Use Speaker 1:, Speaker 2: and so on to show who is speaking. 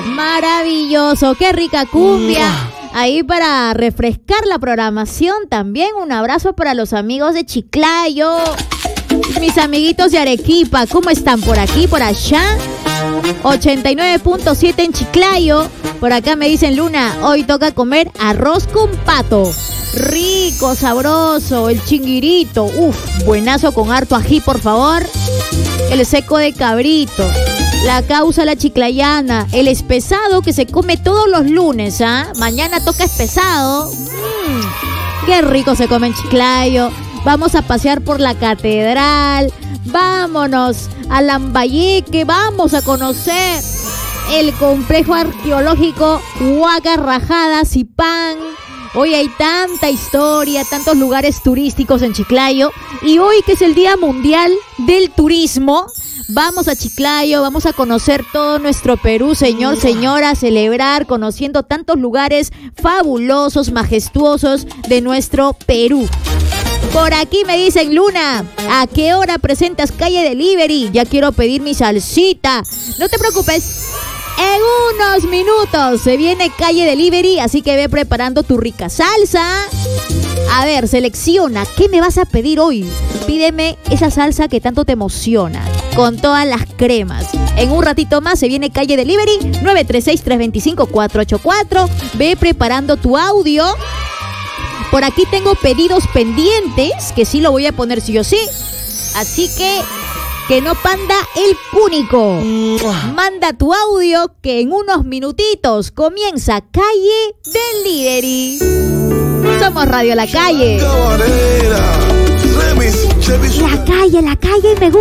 Speaker 1: Maravilloso, qué rica cumbia. Ahí para refrescar la programación también. Un abrazo para los amigos de Chiclayo. Mis amiguitos de Arequipa, ¿cómo están? ¿Por aquí, por allá? 89.7 en Chiclayo. Por acá me dicen, Luna, hoy toca comer arroz con pato. Rico, sabroso, el chinguirito. Uf, buenazo con harto ají, por favor. El seco de cabrito. La causa la chiclayana. El espesado que se come todos los lunes, ¿ah? Mañana toca espesado. Qué rico se come en Chiclayo. Vamos a pasear por la catedral. Vámonos a Lambayeque. Vamos a conocer el complejo arqueológico Huaca Rajada, Zipán. Hoy hay tanta historia, tantos lugares turísticos en Chiclayo. Y hoy, que es el Día Mundial del Turismo, vamos a Chiclayo, vamos a conocer todo nuestro Perú, señor, señora, celebrar, conociendo tantos lugares fabulosos, majestuosos de nuestro Perú. Por aquí me dicen, Luna, ¿a qué hora presentas Calle Delivery? Ya quiero pedir mi salsita. No te preocupes. En unos minutos se viene Calle Delivery, así que ve preparando tu rica salsa. A ver, selecciona, ¿qué me vas a pedir hoy? Pídeme esa salsa que tanto te emociona, con todas las cremas. En un ratito más se viene Calle Delivery, 936-325-484. Ve preparando tu audio. Por aquí tengo pedidos pendientes, que sí lo voy a poner sí o sí. Así que no panda el púnico. Manda tu audio que en unos minutitos comienza Calle Delivery. Somos Radio La Calle. La calle me gusta.